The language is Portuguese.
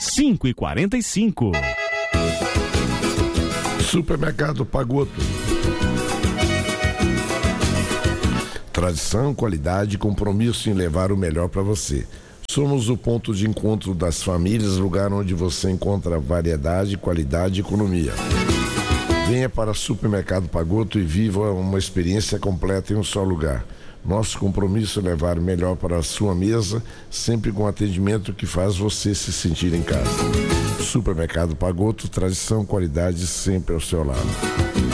5h45. Supermercado Pagoto. Tradição, qualidade e compromisso em levar o melhor para você. Somos o ponto de encontro das famílias, lugar onde você encontra variedade, qualidade e economia. Venha para o Supermercado Pagoto e viva uma experiência completa em um só lugar. Nosso compromisso é levar o melhor para a sua mesa, sempre com atendimento que faz você se sentir em casa. Supermercado Pagoto, tradição, qualidade sempre ao seu lado.